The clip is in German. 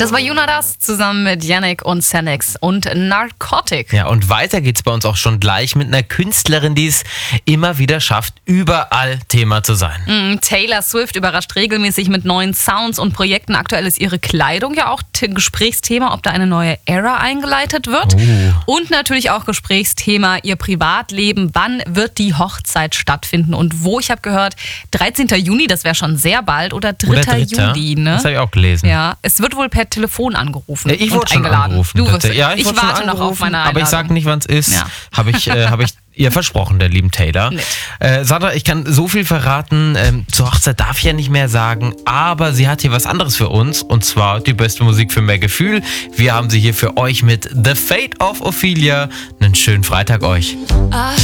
Das war Jonas zusammen mit Yannick und Xanax und Narcotic. Ja, und weiter geht's bei uns auch schon gleich mit einer Künstlerin, die es immer wieder schafft, überall Thema zu sein. Taylor Swift überrascht regelmäßig mit neuen Sounds und Projekten. Aktuell ist ihre Kleidung ja auch Gesprächsthema, ob da eine neue Ära eingeleitet wird. Und natürlich auch Gesprächsthema ihr Privatleben. Wann wird die Hochzeit stattfinden und wo? Ich habe gehört, 13. Juni, das wäre schon sehr bald, oder 3. Juli. Ne? Das habe ich auch gelesen. Ja, es wird wohl per Telefon angerufen Ja, ich und wurde schon eingeladen. angerufen. Du wirst, Ja, ich wurde warte schon noch auf meine Einladung. Aber ich sage nicht, wann es ist. Ja. Habe ich ihr versprochen, der lieben Taylor. Sandra, ich kann so viel verraten. Zur Hochzeit darf ich ja nicht mehr sagen, aber sie hat hier was anderes für uns, und zwar die beste Musik für mehr Gefühl. Wir haben sie hier für euch mit The Fate of Ophelia. Einen schönen Freitag euch.